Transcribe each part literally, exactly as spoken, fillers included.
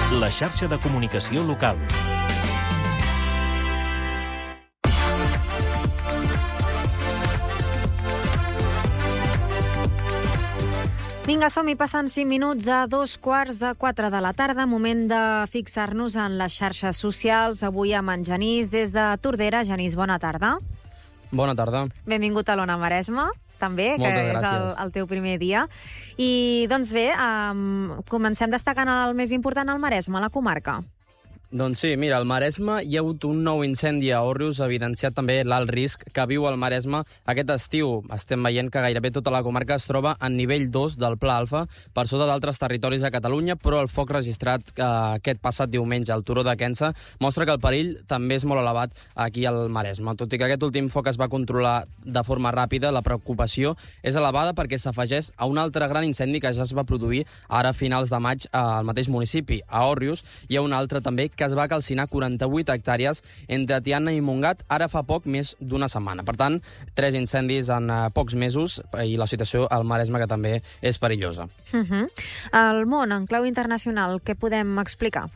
La xarxa de comunicació local. Vinga, som-hi, passant cinc minuts a dos quarts de quatre de la tarda. Moment de fixar-nos en les xarxes socials. Avui amb en Genís des de Tordera. Genís, bona tarda. Bona tarda. Benvingut a l'Ona Maresma, també, Moltes que és gràcies. el, el teu primer dia. I, doncs bé, um, comencem destacant el més important al Maresme, la comarca. Doncs sí, mira, al Maresme hi ha hagut un nou incendi a Òrrius, evidenciat també l'alt risc que viu el Maresme aquest estiu. Estem veient que gairebé tota la comarca es troba en nivell dos del Pla Alfa, per sota d'altres territoris a Catalunya, però el foc registrat eh, aquest passat diumenge al turó de Quensa mostra que el perill també és molt elevat aquí al Maresme. Tot i que aquest últim foc es va controlar de forma ràpida, la preocupació és elevada perquè s'afegeix a un altre gran incendi que ja es va produir ara a finals de maig al mateix municipi. A Òrrius hi ha un altre també que es va calcinar quaranta-vuit hectàrees entre Tiana i Montgat ara fa poc més d'una setmana. Per tant, tres incendis en uh, pocs mesos i la situació al Maresme que també és perillosa. Uh-huh. El món, en clau internacional, què podem explicar?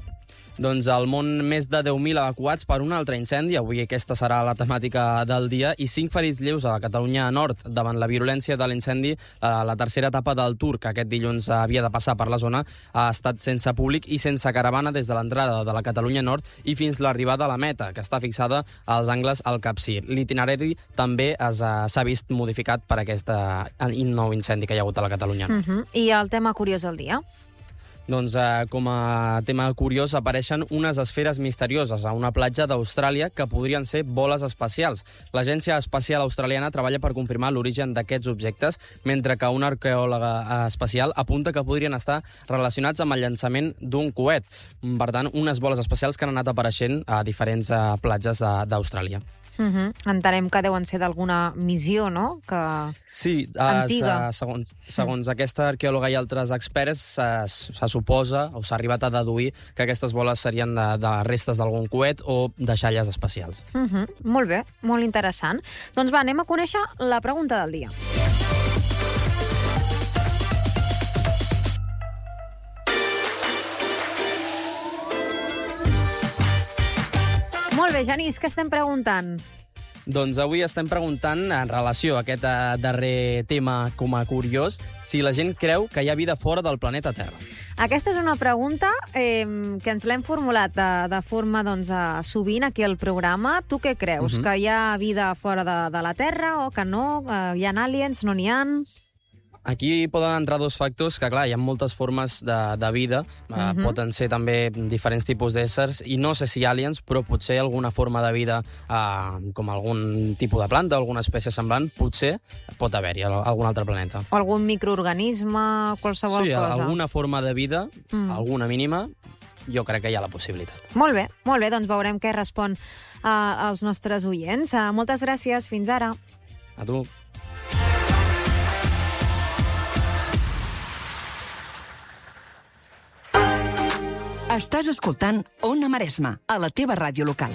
Doncs al món més de deu mil evacuats per un altre incendi. Avui aquesta serà la temàtica del dia. I cinc ferits lleus a la Catalunya Nord davant la virulència de l'incendi. La tercera etapa del Tour, que aquest dilluns havia de passar per la zona, ha estat sense públic i sense caravana des de l'entrada de la Catalunya Nord i fins l'arribada a la meta, que està fixada als angles al Capcir. L'itinerari també s'ha vist modificat per aquest nou incendi que hi ha hagut a la Catalunya Nord. Uh-huh. I el tema curiós del dia? Doncs eh, com a tema curiós apareixen unes esferes misterioses a una platja d'Austràlia que podrien ser boles espacials. L'Agència Espacial Australiana treballa per confirmar l'origen d'aquests objectes, mentre que una arqueòloga espacial apunta que podrien estar relacionats amb el llançament d'un coet. Per tant, unes boles espacials que han anat apareixent a diferents eh, platges d'Austràlia. Uh-huh. Entenem que deuen ser d'alguna missió, no? Que... Sí, antiga. Uh, segons, segons mm. aquesta arqueòloga i altres experts, se suposa o s'ha arribat a deduir que aquestes boles serien de, de restes d'algun coet o deixalles espacials. Uh-huh. Molt bé, molt interessant. Doncs va, anem a conèixer la pregunta del dia. Molt bé, Genís, què estem preguntant? Doncs avui estem preguntant, en relació a aquest darrer tema com a curiós, si la gent creu que hi ha vida fora del planeta Terra. Aquesta és una pregunta eh, que ens l'hem formulat de, de forma doncs, sovint aquí al programa. Tu què creus? Uh-huh. Que hi ha vida fora de, de la Terra o que no? Eh, hi ha aliens, no n'hi ha? Aquí poden entrar dos factors, que clar, hi ha moltes formes de, de vida, uh-huh. eh, poden ser també diferents tipus d'éssers, i no sé si aliens, però potser alguna forma de vida, eh, com algun tipus de planta, alguna espècie semblant, potser pot haver-hi a algun altre planeta. O algun microorganisme, qualsevol sí, cosa. Sí, alguna forma de vida, mm. alguna mínima, jo crec que hi ha la possibilitat. Molt bé, molt bé, doncs veurem què respon uh, als nostres oients. Uh, moltes gràcies, fins ara. A tu. Estàs escoltant Ona Maresma, a la teva ràdio local.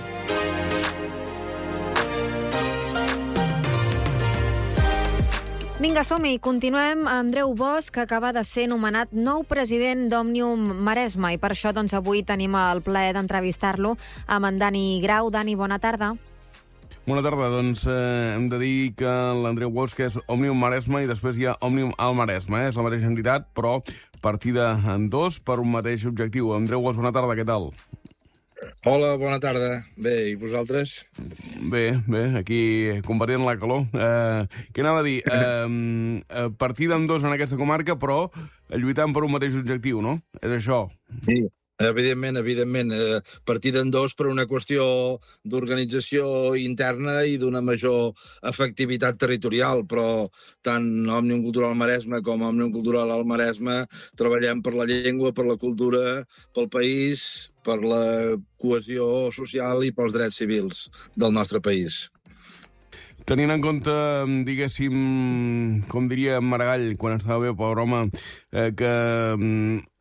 Vinga, som-hi. Continuem. Andreu Bosch, que acaba de ser nomenat nou president d'Òmnium Maresme, i per això doncs, avui tenim el plaer d'entrevistar-lo amb en Dani Grau. Dani, bona tarda. Bona tarda. Doncs eh, hem de dir que l'Andreu Bosch és Òmnium Maresme i després hi ha Òmnium al Maresme. Eh? És la mateixa entitat, però partida en dos per un mateix objectiu. Andreu Bosch, bona tarda, què tal? Hola, bona tarda. Bé, i vosaltres? Bé, bé, aquí compartint la calor. Eh, què anava a dir? Eh, partida en dos en aquesta comarca, però lluitant per un mateix objectiu, no? És això. Sí. Evidentment, evidentment. Eh, partida en dos per una qüestió d'organització interna i d'una major efectivitat territorial, però tant Òmnium Cultural Maresme com Òmnium Cultural al Maresme treballem per la llengua, per la cultura, pel país, per la cohesió social i pels drets civils del nostre país. Tenint en compte, diguéssim, com diria Maragall, quan estava bé, pobre home, eh, que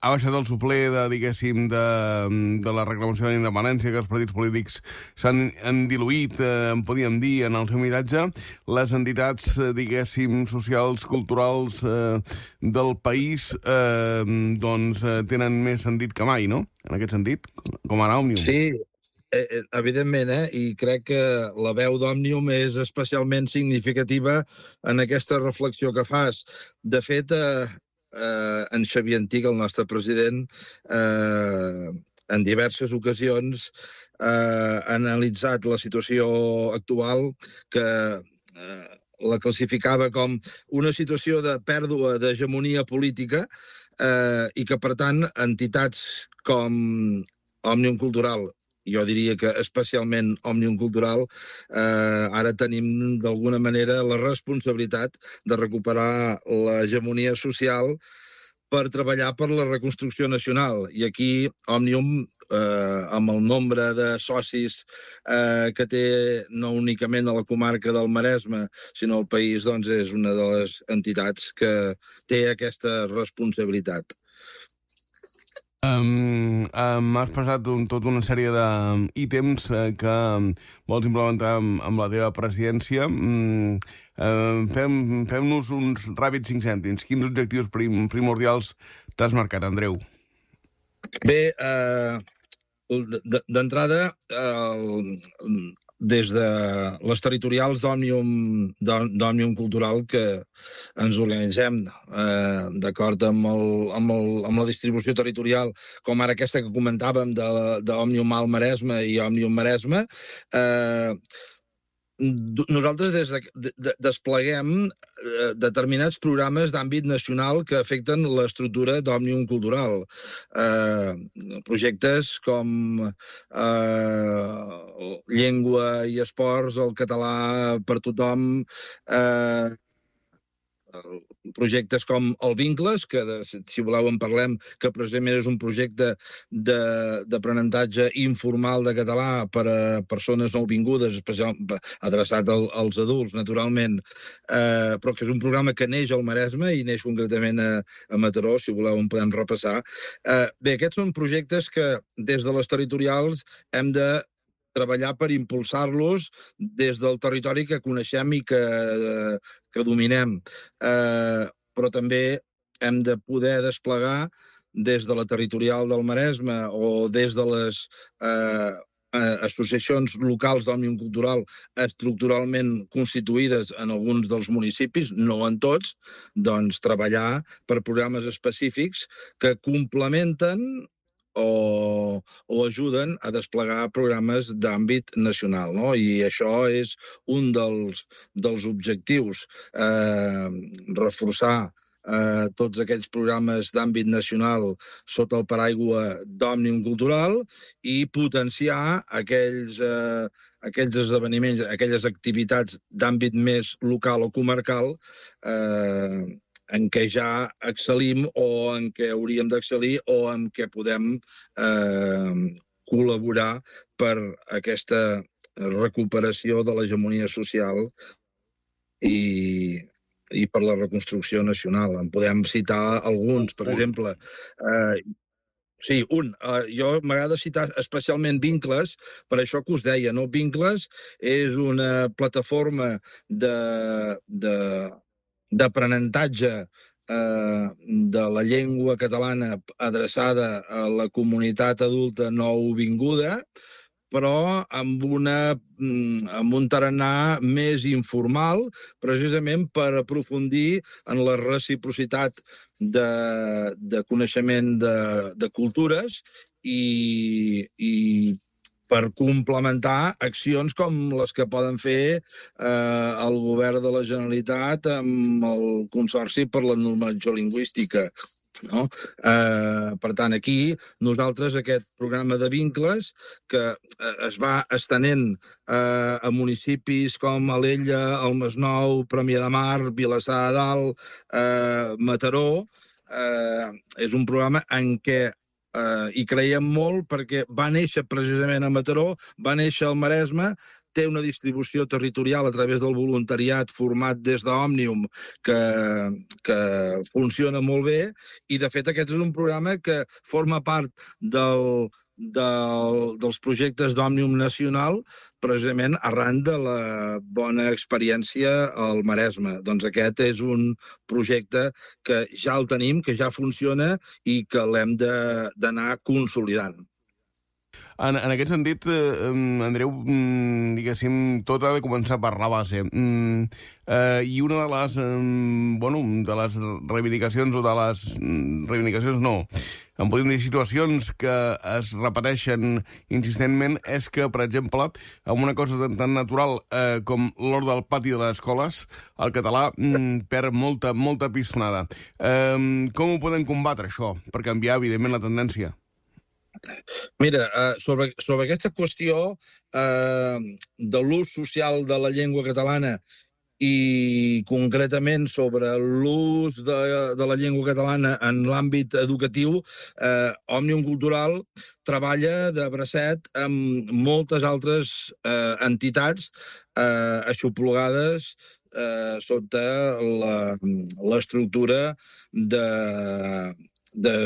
ha baixat el supler de, diguéssim, de, de la reclamació de la independència, que els partits polítics s'han diluït, eh, en podíem dir, en el seu miratge. Les entitats, eh, diguéssim, socials, culturals eh, del país, eh, doncs, eh, tenen més sentit que mai, no? En aquest sentit, com ara Òmnium. Sí, evidentment, eh? I crec que la veu d'Òmnium és especialment significativa en aquesta reflexió que fas. De fet, eh, eh, en Xavier Antich, el nostre president, eh, en diverses ocasions eh, ha analitzat la situació actual, que eh, la classificava com una situació de pèrdua d'hegemonia política eh, i que, per tant, entitats com Òmnium Cultural, jo diria que especialment Òmnium Cultural, eh, ara tenim d'alguna manera la responsabilitat de recuperar l'hegemonia social per treballar per la reconstrucció nacional. I aquí Òmnium, eh, amb el nombre de socis eh, que té no únicament a la comarca del Maresme, sinó al país, doncs és una de les entitats que té aquesta responsabilitat. Um, um, has passat un, tota una sèrie d'ítems uh, que vols implementar amb, amb la teva presidència. Um, uh, fem, fem-nos uns ràpids cinc cèntims. Quins objectius prim, primordials t'has marcat, Andreu? Bé, eh, d'entrada, eh, des de les territorials d'Òmnium d'Òmnium Cultural, que ens organitzem eh, d'acord amb, el, amb, el, amb la distribució territorial, com ara aquesta que comentàvem d'Òmnium Alt Maresme i Òmnium Maresme, eh, nosaltres des de, de, despleguem eh, determinats programes d'àmbit nacional que afecten l'estructura d'Òmnium Cultural. Eh, projectes com eh, llengua i esports, el català per tothom, eh, projectes com el Vincles, que de, si voleu en parlem, que precisament és un projecte d'aprenentatge informal de català per a persones nouvingudes, especialment adreçat al, als adults, naturalment, eh, però que és un programa que neix al Maresme i neix concretament a, a Mataró, si voleu en podem repassar. Eh, bé, aquests són projectes que des de les territorials hem de treballar per impulsar-los des del territori que coneixem i que, que dominem. Eh, però també hem de poder desplegar des de la territorial del Maresme o des de les eh, associacions locals d'Òmnium Cultural estructuralment constituïdes en alguns dels municipis, no en tots, doncs treballar per programes específics que complementen O, o ajuden a desplegar programes d'àmbit nacional, no? I això és un dels, dels objectius, eh, reforçar eh, tots aquells programes d'àmbit nacional sota el paraigua d'Òmnium Cultural i potenciar aquells, eh, aquells esdeveniments, aquelles activitats d'àmbit més local o comarcal eh, en què ja excel·lim o en què hauríem d'excel·lir o en què podem eh, col·laborar per aquesta recuperació de l'hegemonia social i, i per la reconstrucció nacional. En podem citar alguns, per exemple. Eh, sí, un. Eh, jo m'agrada citar especialment Vincles, per això que us deia, no? Vincles és una plataforma de... de d'aprenentatge eh, de la llengua catalana adreçada a la comunitat adulta nouvinguda, però amb, una, amb un tarannà més informal, precisament per aprofundir en la reciprocitat de, de coneixement de, de cultures i, i per complementar accions com les que poden fer eh, el govern de la Generalitat amb el Consorci per la Normalització Lingüística. No? Eh, per tant, aquí nosaltres aquest programa de vincles que eh, es va estenent eh, a municipis com Alella, el Masnou, Premià de Mar, Vilassar de Dalt, eh, Mataró, eh, és un programa en què Uh, hi creiem molt perquè va néixer precisament a Mataró, va néixer al Maresme té una distribució territorial a través del voluntariat format des d'Òmnium que, que funciona molt bé, i de fet aquest és un programa que forma part del, del, dels projectes d'Òmnium Nacional precisament arran de la bona experiència al Maresme. Doncs aquest és un projecte que ja el tenim, que ja funciona i que l'hem d'anar consolidant. En, en aquest sentit, eh, Andreu, diguéssim, tot ha de començar per la base. Mm, eh, I una de les, eh, bueno, de les reivindicacions, o de les reivindicacions no, en podem dir situacions que es repeteixen insistentment, és que, per exemple, amb una cosa tan, tan natural eh, com l'hora del pati de les escoles, el català mm, perd molta, molta pistonada. Eh, com ho podem combatre, això, per canviar, evidentment, la tendència? Mira, uh, sobre, sobre aquesta qüestió uh, de l'ús social de la llengua catalana i concretament sobre l'ús de, de la llengua catalana en l'àmbit educatiu, eh, Òmnium Cultural treballa de bracet amb moltes altres eh, entitats eh, aixoplugades eh, sota l'estructura de... de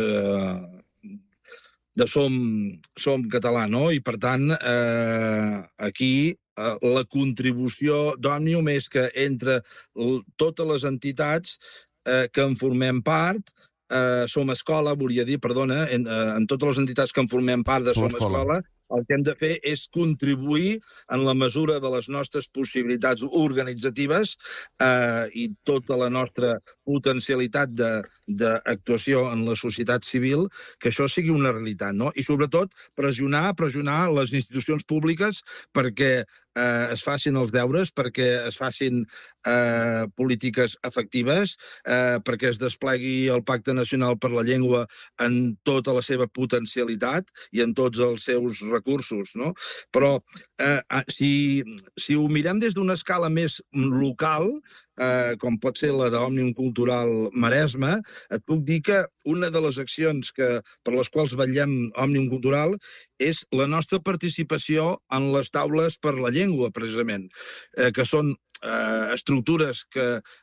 de Som, som Català, no? I, per tant, eh, aquí eh, la contribució d'Òmnium és que entre totes les entitats eh, que en formem part, eh, Som Escola, volia dir, perdona, en, eh, en totes les entitats que en formem part de Som Escola, el que hem de fer és contribuir en la mesura de les nostres possibilitats organitzatives eh, i tota la nostra potencialitat d'actuació en la societat civil, que això sigui una realitat, no? I sobretot pressionar, pressionar les institucions públiques perquè eh, es facin els deures, perquè es facin eh, polítiques efectives, eh, perquè es desplegui el Pacte Nacional per la Llengua en tota la seva potencialitat i en tots els seus recursos, no? Però eh, si, si ho mirem des d'una escala més local, eh, com pot ser la d'Òmnium Cultural Maresme, et puc dir que una de les accions que, per les quals vetllem Òmnium Cultural és la nostra participació en les taules per la llengua, precisament, eh, que són eh, estructures que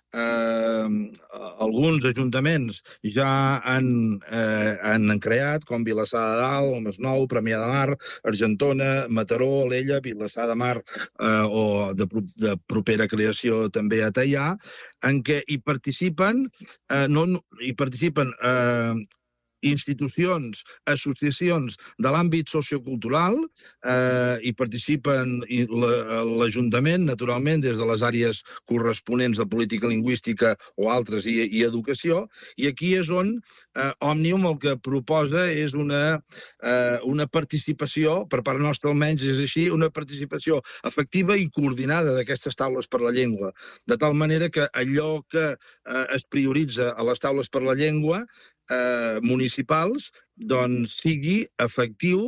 eh, alguns ajuntaments ja han, eh, han creat, com Vilassar de Dalt, el Masnou, Premià de Mar, Argentona, Mataró, Alella, Vilassar de Mar eh, o de, de propera creació també a Teià, en què hi participen, eh, no, hi participen eh, institucions, associacions de l'àmbit sociocultural, eh, hi participen l'Ajuntament, naturalment, des de les àrees corresponents de política lingüística o altres i, i educació, i aquí és on eh, Òmnium el que proposa és una, eh, una participació, per part nostra almenys és així, una participació efectiva i coordinada d'aquestes taules per la llengua, de tal manera que allò que eh, es prioritza a les taules per la llengua Eh, municipals, doncs sigui efectiu,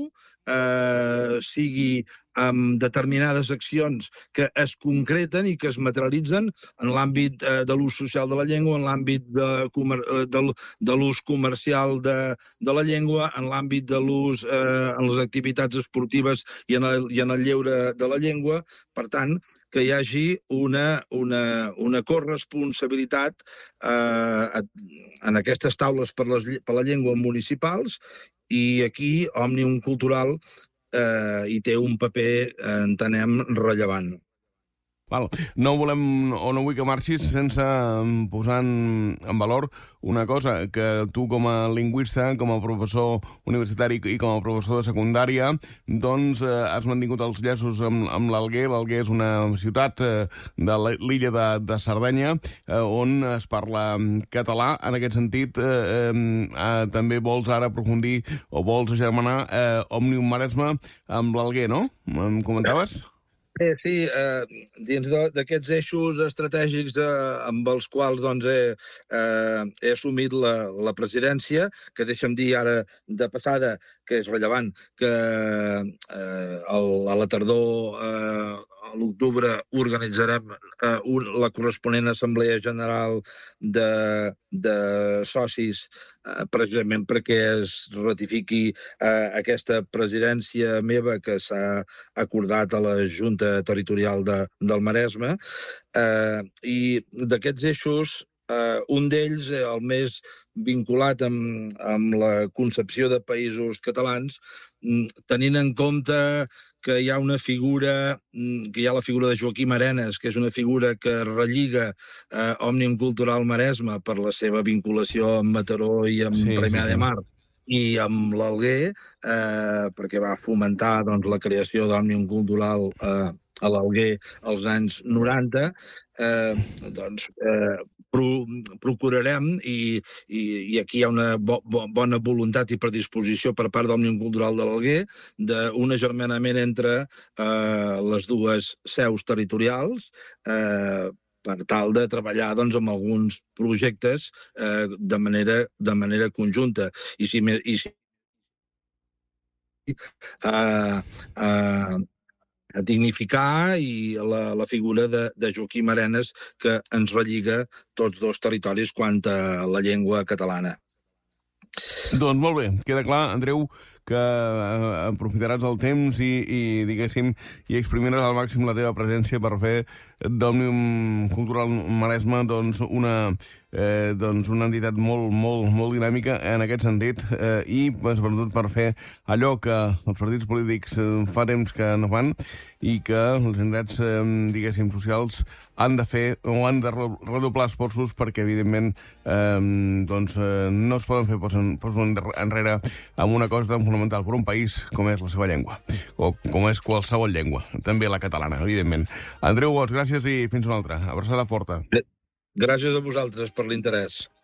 eh, sigui amb determinades accions que es concreten i que es materialitzen en l'àmbit eh, de l'ús social de la llengua, en l'àmbit de, de, de l'ús comercial de, de la llengua, en l'àmbit de l'ús eh, en les activitats esportives i en, el, i en el lleure de la llengua. Per tant, que hi hagi una, una, una corresponsabilitat eh, en aquestes taules per, les, per la llengua municipals, i aquí Òmnium Cultural eh, hi té un paper, eh, entenem, rellevant. Val. No volem, o no vull que marxis sense posar en, en valor una cosa, que tu com a lingüista, com a professor universitari i com a professor de secundària, doncs eh, has mantingut els llaços amb, amb l'Alguer. L'Alguer és una ciutat eh, de l'illa de, de Sardenya eh, on es parla català. En aquest sentit, eh, eh, també vols ara aprofundir o vols agermanar eh, Òmnium Maresme amb l'Alguer, no? Em comentaves? Eh, sí, eh, dins d'aquests eixos estratègics eh, amb els quals doncs, he, eh, he assumit la, la presidència, que deixa'm dir ara de passada, que és rellevant, que eh, el, a la tardor eh, a l'octubre organitzarem eh, un, la corresponent Assemblea General de, de socis eh, precisament perquè es ratifiqui eh, aquesta presidència meva que s'ha acordat a la Junta Territorial de, del Maresme. Eh, I d'aquests eixos, Uh, un d'ells, el més vinculat amb, amb la concepció de països catalans, tenint en compte que hi ha una figura, que hi ha la figura de Joaquim Arenas, que és una figura que relliga uh, Òmnium Cultural Maresme per la seva vinculació amb Mataró i amb Sí, Premià sí, sí. de Mar, i amb l'Alguer, eh, perquè va fomentar doncs, la creació d'Òmnium Cultural eh, a l'Alguer als anys noranta, eh, doncs eh, pro, procurarem, i, i, i aquí hi ha una bo, bo, bona voluntat i predisposició per part d'Òmnium Cultural de l'Alguer, d'un agermanament entre eh, les dues seus territorials, eh, per tal de treballar doncs, amb alguns projectes eh, de, manera, de manera conjunta. I si, i si a, a, a dignificar i la, la figura de, de Joaquim Arenas, que ens relliga tots dos territoris quant a la llengua catalana. Doncs molt bé, queda clar, Andreu, que eh, aprofitaràs el temps i, i diguéssim, i exprimiràs al màxim la teva presència per fer d'Òmnium Cultural Maresme doncs, una, eh, doncs, una entitat molt, molt, molt dinàmica en aquest sentit, eh, i doncs, sobretot per fer allò que els partits polítics eh, fa temps que no fan i que les entitats, eh, diguéssim, socials han de fer o han de redoblar esforços perquè, evidentment, eh, doncs, eh, no es poden fer passos enrere amb una cosa tan fonamental per un país com és la seva llengua, o com és qualsevol llengua, també la catalana, evidentment. Andreu Bosch, gràcies i fins una altra. Abraçada forta. Gràcies a vosaltres per l'interès.